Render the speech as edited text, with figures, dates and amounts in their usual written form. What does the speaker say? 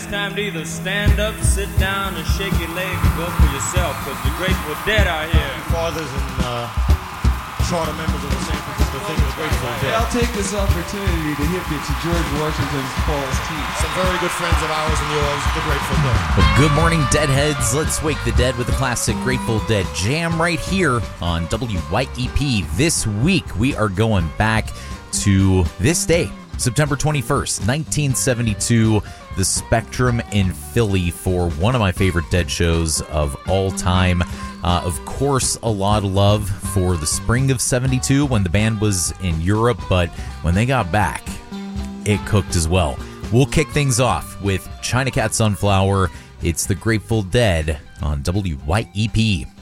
it's time to either stand up, sit down, and shake your leg and go for yourself, because the Grateful Dead are here. Fathers and charter members of the San Francisco Theater, the Grateful Dead. I'll take this opportunity to hip you to George Washington's Paul's Teeth. Some very good friends of ours and yours, the Grateful Dead. Well, good morning, Deadheads. Let's wake the dead with a classic Grateful Dead jam right here on WYEP. This week, we are going back to this day, September 21st, 1972, the Spectrum in Philly for one of my favorite Dead shows of all time. Of course, a lot of love for the spring of 72 when the band was in Europe, but when they got back, it cooked as well. We'll kick things off with China Cat Sunflower. It's the Grateful Dead on WYEP.